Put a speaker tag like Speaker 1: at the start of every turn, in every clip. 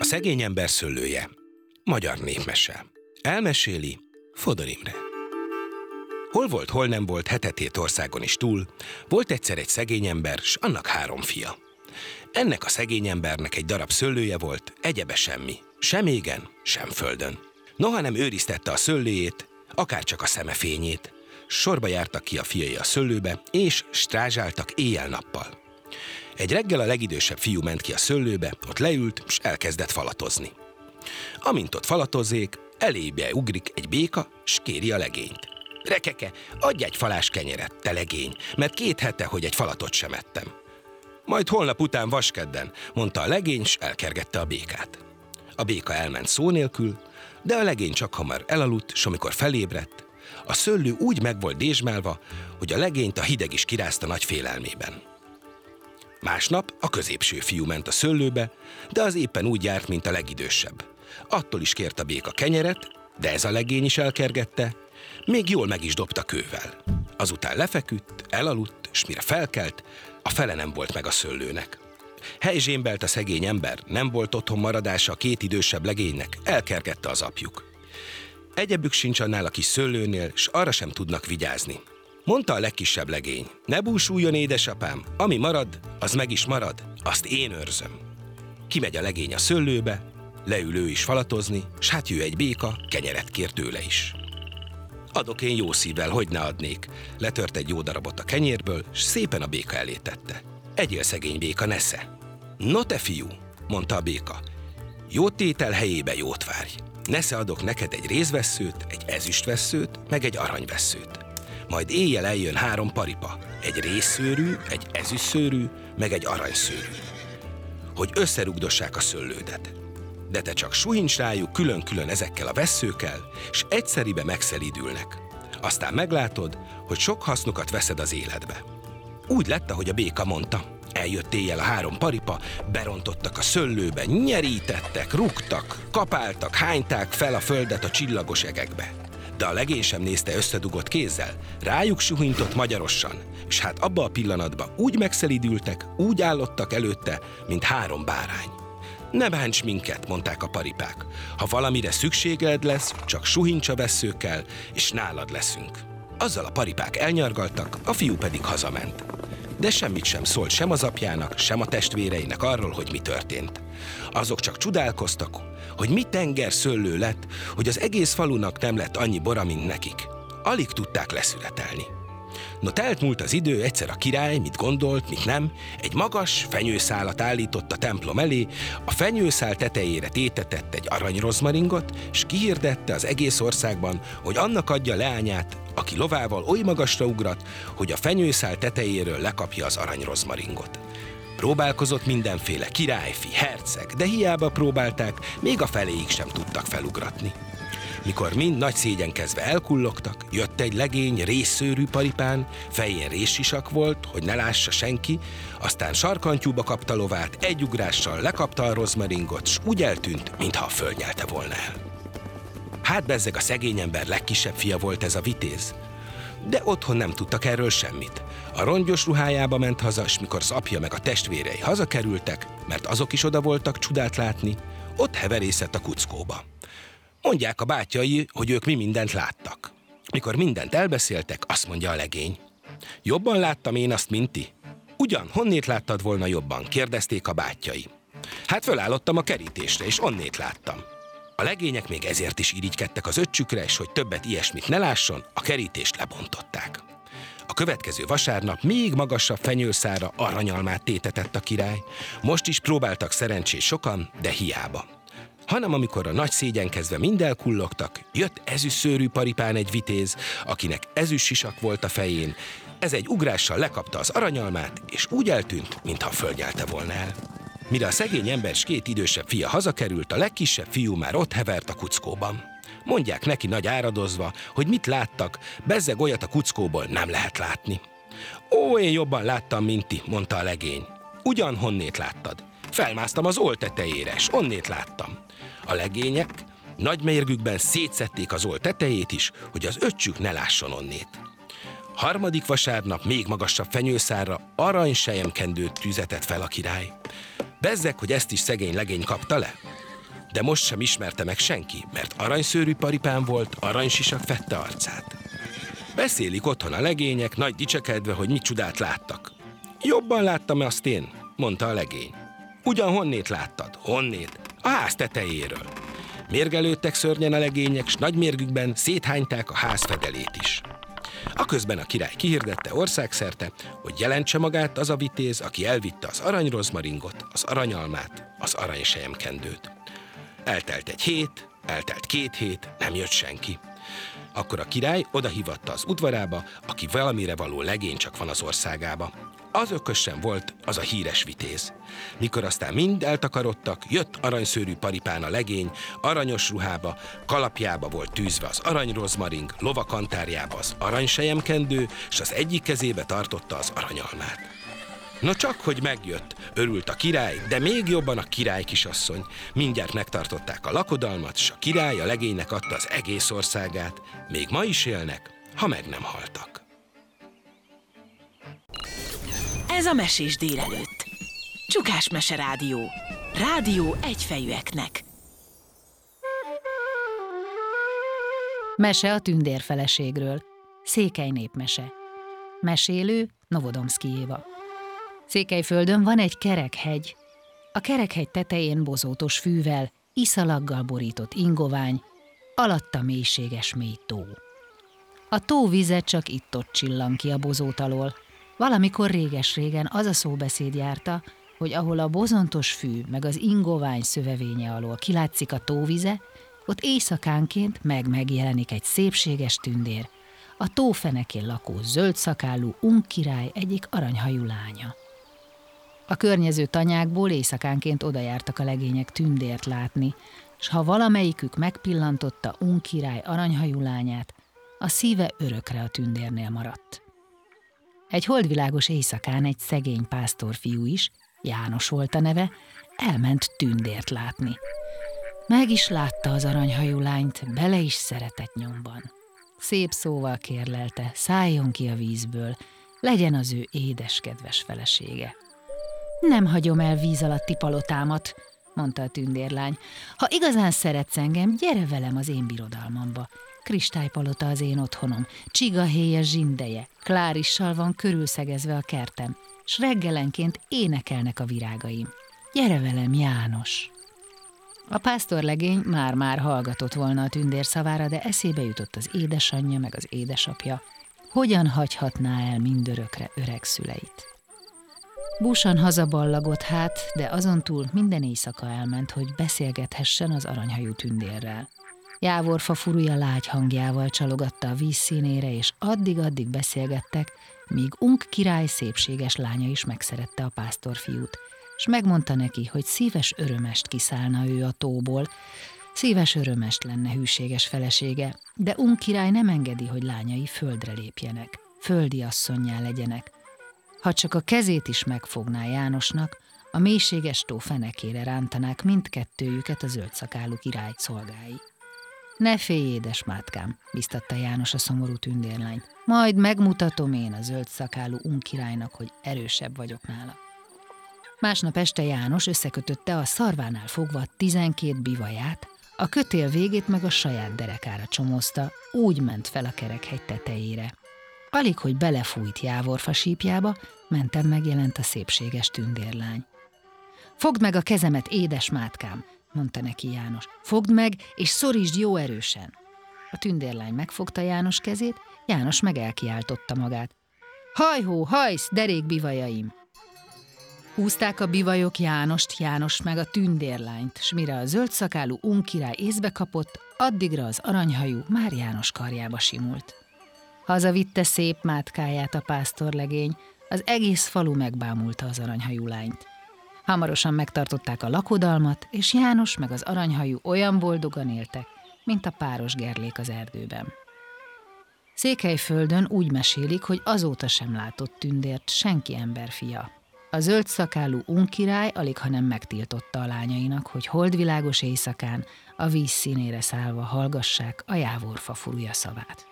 Speaker 1: A szegény ember szőlője. Magyar népmese. Elmeséli Fodor Imre. Hol volt, hol nem volt, hetetét országon is túl, volt egyszer egy szegény ember, s annak 3 fia. Ennek a szegény embernek egy darab szőlője volt, egyebe semmi, sem égen, sem földön. Noha nem őriztette a szőlőjét, akárcsak a szeme fényét. Sorba jártak ki a fiai a szőlőbe, és strázsáltak éjjel-nappal. Egy reggel a legidősebb fiú ment ki a szőlőbe, ott leült, s elkezdett falatozni. Amint ott falatozzék, elébe ugrik egy béka, s kéri a legényt. Rekeke, adj egy falás kenyeret, te legény, mert 2 hete, hogy egy falatot sem ettem. Majd holnap után vaskedden, mondta a legény, s elkergette a békát. A béka elment szó nélkül, de a legény csak hamar elaludt, s amikor felébredt, a szőlő úgy meg volt dézsmálva, hogy a legényt a hideg is kirázta nagy félelmében. Másnap a középső fiú ment a szőlőbe, de az éppen úgy járt, mint a legidősebb. Attól is kért a béka kenyeret, de ez a legény is elkergette, még jól meg is dobta kővel. Azután lefeküdt, elaludt, s mire felkelt, a fele nem volt meg a szőlőnek. Helyzsémbelt a szegény ember, nem volt otthon maradása a 2 idősebb legénynek, elkergette az apjuk. Egyebük sincs annál a kis szőlőnél, s arra sem tudnak vigyázni. Mondta a legkisebb legény, ne búsuljon, édesapám, ami marad, az meg is marad, azt én őrzöm. Kimegy a legény a szőlőbe, leül ő is falatozni, s hát jő egy béka, kenyeret kér tőle is. Adok én jó szívvel, hogy ne adnék. Letört egy jó darabot a kenyérből, s szépen a béka elé tette. Egyél, szegény béka, nesze. No te fiú, mondta a béka, jó tétel helyébe jót várj. Nesze adok neked egy rézvesszőt, egy ezüstvesszőt, meg egy aranyvesszőt. Majd éjjel eljön 3 paripa, egy rézszőrű, egy ezüstszőrű, meg egy aranyszőrű, hogy összerugdossák a szőlődet. De te csak suhincs rájuk külön-külön ezekkel a vesszőkkel, s egyszeribe megszelídülnek. Aztán meglátod, hogy sok hasznukat veszed az életbe. Úgy lett, ahogy a béka mondta. Eljött éjjel a 3 paripa, berontottak a szőlőbe, nyerítettek, rúgtak, kapáltak, hányták fel a földet a csillagos egekbe. De a legény sem nézte összedugott kézzel, rájuk suhintott magyarosan, és hát abba a pillanatban úgy megszelídültek, úgy állottak előtte, mint 3 bárány. Ne bánts minket, mondták a paripák. Ha valamire szükséged lesz, csak suhincs a vesszőkkel, és nálad leszünk. Azzal a paripák elnyargaltak, a fiú pedig hazament. De semmit sem szólt sem az apjának, sem a testvéreinek arról, hogy mi történt. Azok csak csodálkoztak, hogy mi tenger szőlő lett, hogy az egész falunak nem lett annyi bora, mint nekik. Alig tudták leszületelni. No, telt múlt az idő, egyszer a király, mit gondolt, mit nem, egy magas fenyőszálat állított a templom elé, a fenyőszál tetejére tétetett egy aranyrozmaringot, s kihirdette az egész országban, hogy annak adja leányát, aki lovával oly magasra ugrat, hogy a fenyőszál tetejéről lekapja az aranyrozmaringot. Próbálkozott mindenféle királyfi, herceg, de hiába próbálták, még a feléig sem tudtak felugratni. Mikor mind nagy szégyenkezve elkullogtak, jött egy legény rézszőrű paripán, fején rézsisak volt, hogy ne lássa senki, aztán sarkantyúba kapta lovát, egy ugrással lekapta a rozmaringot, s úgy eltűnt, mintha fölnyelte volna el. Hát bezzeg a szegény ember legkisebb fia volt ez a vitéz. De otthon nem tudtak erről semmit. A rongyos ruhájába ment haza, s mikor az apja meg a testvérei hazakerültek, mert azok is oda voltak csodát látni, ott heverészett a kuckóba. Mondják a bátyai, hogy ők mi mindent láttak. Mikor mindent elbeszéltek, azt mondja a legény. Jobban láttam én azt, mint ti? Ugyan, honnét láttad volna jobban? Kérdezték a bátyai. Hát fölállottam a kerítésre, és onnét láttam. A legények még ezért is irigykedtek az öccsükre, és hogy többet ilyesmit ne lásson, a kerítést lebontották. A következő vasárnap még magasabb fenyőszálra aranyalmát tétetett a király. Most is próbáltak szerencsés sokan, de hiába. Hanem amikor a nagy szégyenkezve mind elkullogtak, jött ezüstszőrű paripán egy vitéz, akinek ezüstsisak volt a fején. Ez egy ugrással lekapta az aranyalmát, és úgy eltűnt, mintha fölnyelte volna el. Mire a szegény ember s 2 idősebb fia hazakerült, a legkisebb fiú már ott hevert a kuckóban. Mondják neki nagy áradozva, hogy mit láttak, bezzeg olyat a kuckóból nem lehet látni. Ó, én jobban láttam, mint ti, mondta a legény. Ugyan, honnét láttad? Felmásztam az oll tetejére, s onnét láttam. A legények nagy mérgükben szétszették az oll tetejét is, hogy az öccsük ne lásson onnét. 3. vasárnap még magasabb fenyőszárra aranyselyemkendőt tüzetett fel a király. Bezzeg, hogy ezt is szegény legény kapta le. de most sem ismerte meg senki, mert aranyszőrű paripán volt, aranysisak fette arcát. Beszélik otthon a legények, nagy dicsekedve, hogy mit csodát láttak. Jobban láttam azt én, mondta a legény. Ugyan honnét láttad? Honnét? A ház tetejéről. Mérgelődtek szörnyen a legények, s nagy mérgükben széthányták a ház fedelét is. Aközben a király kihirdette országszerte, hogy jelentse magát az a vitéz, aki elvitte az aranyrozmaringot, az aranyalmát, az aranyselyemkendőt. Eltelt egy hét, eltelt 2 hét, nem jött senki. Akkor a király odahívatta az udvarába, aki valamire való legény csak van az országába. Az ökösen volt az a híres vitéz. Mikor aztán mind eltakarodtak, jött aranyszőrű paripán a legény, aranyos ruhába, kalapjába volt tűzve az aranyrozmaring, lovakantárjába az aranyselyemkendő, s az egyik kezébe tartotta az aranyalmát. Na csak, hogy megjött, örült a király, de még jobban a király kisasszony. Mindjárt megtartották a lakodalmat, s a király a legénynek adta az egész országát. Még ma is élnek, ha meg nem haltak.
Speaker 2: Ez a Mesés délelőtt. Csukás Mese Rádió. Rádió egyfejűeknek.
Speaker 3: Mese a tündérfeleségről. Székely népmese. Mesélő Novodomszky Éva. Székelyföldön van egy kerekhegy. A kerekhegy tetején bozótos fűvel, iszalaggal borított ingovány, alatta mélységes mély tó. A tó vize csak itt-ott csillan ki a bozót alól. Valamikor réges-régen az a szóbeszéd járta, hogy ahol a bozontos fű meg az ingovány szövevénye alól kilátszik a tóvize, ott éjszakánként megjelenik egy szépséges tündér, a tófenekén lakó zöldszakálú király egyik aranyhajú lánya. A környező tanyákból éjszakánként odajártak a legények tündért látni, s ha valamelyikük megpillantotta király aranyhajú lányát, a szíve örökre a tündérnél maradt. Egy holdvilágos éjszakán egy szegény pásztorfiú is, János volt a neve, elment tündért látni. Meg is látta az aranyhajú lányt, bele is szeretett nyomban. Szép szóval kérlelte, szálljon ki a vízből, legyen az ő édes, kedves felesége. Nem hagyom el víz alatti palotámat, mondta a tündérlány. Ha igazán szeretsz engem, gyere velem az én birodalmamba. Kristálypalota az én otthonom, csigahéja zsindeje, klárissal van körülszegezve a kertem, s reggelenként énekelnek a virágaim. Gyere velem, János! A pásztorlegény már hallgatott volna a tündér szavára, de eszébe jutott az édesanyja meg az édesapja. Hogyan hagyhatná el mindörökre öreg szüleit? Búsan hazaballagott hát, de azon túl minden éjszaka elment, hogy beszélgethessen az aranyhajú tündérrel. Jávorfa furúja lágy hangjával csalogatta a víz színére, és addig-addig beszélgettek, míg király szépséges lánya is megszerette a pásztorfiút, s megmondta neki, hogy szíves örömest kiszállna ő a tóból, szíves örömest lenne hűséges felesége, de király nem engedi, hogy lányai földre lépjenek, földi asszonnyá legyenek. Ha csak a kezét is megfogná Jánosnak, a mélységes tó fenekére rántanák mindkettőjüket a zöldszakálú király szolgái. Ne félj, édesmátkám, biztatta János a szomorú tündérlányt. Majd megmutatom én a zöldszakálú királynak, hogy erősebb vagyok nála. Másnap este János összekötötte a szarvánál fogva 12 bivaját, a kötél végét meg a saját derekára csomózta, úgy ment fel a kerekhegy tetejére. Alig, hogy belefújt Jávorfa sípjába, mentem megjelent a szépséges tündérlány. Fogd meg a kezemet, édesmátkám, mondta neki János. Fogd meg, és szorítsd jó erősen. A tündérlány megfogta János kezét, János meg elkiáltotta magát. Hajhó, hajsz, derék bivajaim! Húzták a bivajok Jánost meg a tündérlányt, s mire a zöldszakálú király észbe kapott, addigra az aranyhajú már János karjába simult. Hazavitte szép mátkáját a pásztorlegény, az egész falu megbámulta az aranyhajú lányt. Hamarosan megtartották a lakodalmat, és János meg az aranyhajú olyan boldogan éltek, mint a páros gerlék az erdőben. Székelyföldön úgy mesélik, hogy azóta sem látott tündért senki emberfia. A zöldszakálú király aligha nem megtiltotta a lányainak, hogy holdvilágos éjszakán a víz színére szállva hallgassák a jávorfa furúja szavát.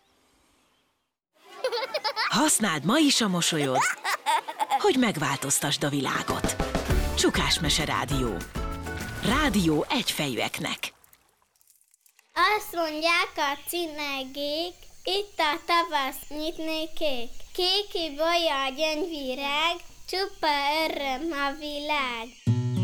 Speaker 2: Használd ma is a mosolyod, hogy megváltoztasd a világot. Csukás Mese Rádió. Rádió egyfejűeknek.
Speaker 4: Azt mondják a cinegék, itt a tavasz nyitné kék. Kéki bolya gyöngyvirág, csupa öröm a világ.